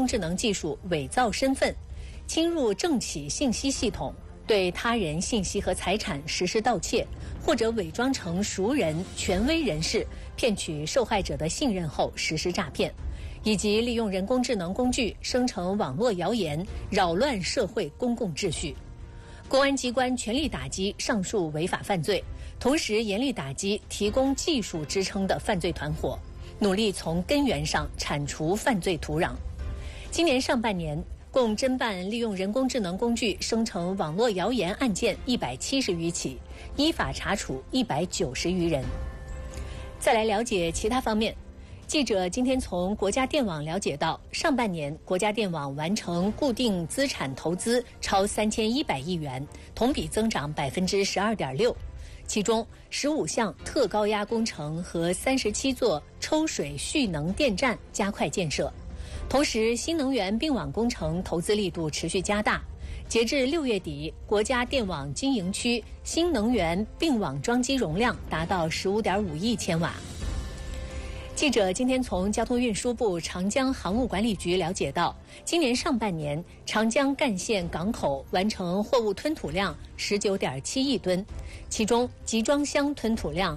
工智能技术伪造身份，侵入政企信息系统，对他人信息和财产实施盗窃，或者伪装成熟人、权威人士，骗取受害者的信任后实施诈骗，以及利用人工智能工具生成网络谣言，扰乱社会公共秩序。公安机关全力打击上述违法犯罪，同时严厉打击提供技术支撑的犯罪团伙，努力从根源上铲除犯罪土壤。今年上半年，共侦办利用人工智能工具生成网络谣言案件170余起，依法查处190余人。再来了解其他方面。记者今天从国家电网了解到，上半年国家电网完成固定资产投资超3100亿元，同比增长12.6%，其中15项特高压工程和37座抽水蓄能电站加快建设。同时，新能源并网工程投资力度持续加大。截至6月底，国家电网经营区新能源并网装机容量达到15.5亿千瓦。记者今天从交通运输部长江航务管理局了解到，今年上半年长江干线港口完成货物吞吐量19.7亿吨，其中集装箱吞吐量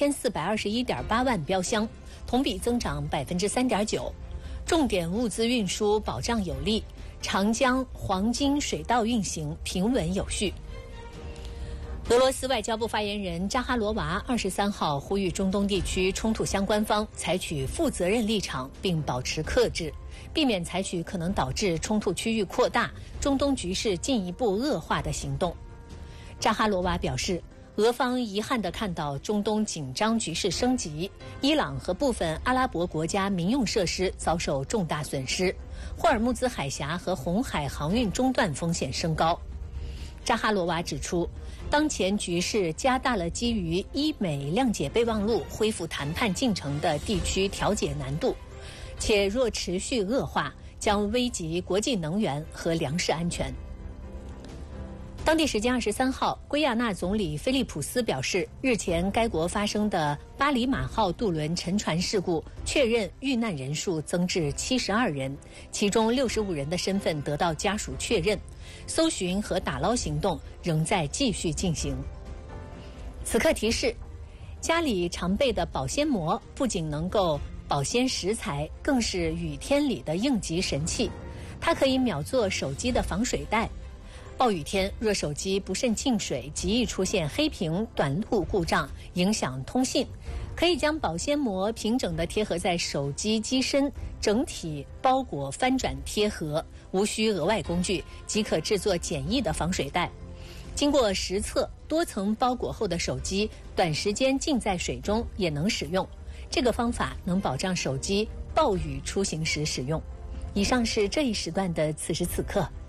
1421.8万标箱，同比增长3.9%。重点物资运输保障有力，长江黄金水道运行平稳有序。俄罗斯外交部发言人扎哈罗娃23号呼吁中东地区冲突相关方采取负责任立场，并保持克制，避免采取可能导致冲突区域扩大、中东局势进一步恶化的行动。扎哈罗娃表示，俄方遗憾地看到中东紧张局势升级，伊朗和部分阿拉伯国家民用设施遭受重大损失，霍尔木兹海峡和红海航运中断风险升高。扎哈罗娃指出，当前局势加大了基于伊美谅解备忘录恢复谈判进程的地区调解难度，且若持续恶化，将危及国际能源和粮食安全。当地时间23号，圭亚那总理菲利普斯表示，日前该国发生的巴里马号渡轮沉船事故确认遇难人数增至72人，其中65人的身份得到家属确认，搜寻和打捞行动仍在继续进行。此刻提示，家里常备的保鲜膜不仅能够保鲜食材，更是雨天里的应急神器，它可以秒做手机的防水袋。暴雨天，若手机不慎进水，极易出现黑屏、短路故障，影响通信。可以将保鲜膜平整地贴合在手机机身，整体包裹翻转贴合，无需额外工具，即可制作简易的防水袋。经过实测，多层包裹后的手机短时间浸在水中也能使用。这个方法能保障手机暴雨出行时使用。以上是这一时段的此时此刻。